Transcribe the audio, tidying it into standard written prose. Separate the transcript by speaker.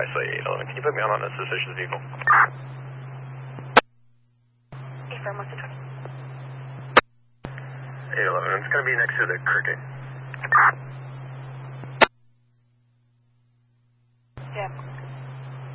Speaker 1: I saw 811. Can you put me on a suspicious vehicle?
Speaker 2: Affirm, what's the target?
Speaker 1: 811, it's going to be next to the Cricket.